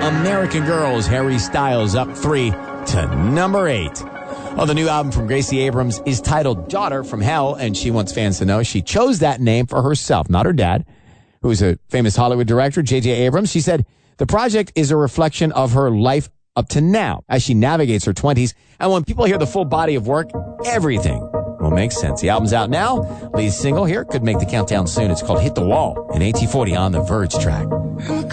American Girl's Harry Styles up 3 to number 8. Well, the new album from Gracie Abrams is titled Daughter from Hell, and she wants fans to know she chose that name for herself, not her dad, who is a famous Hollywood director, J.J. Abrams. She said the project is a reflection of her life up to now as she navigates her 20s. And when people hear the full body of work, everything will make sense. The album's out now. Lead single here could make the countdown soon. It's called Hit the Wall, an AT40 on the Verge track.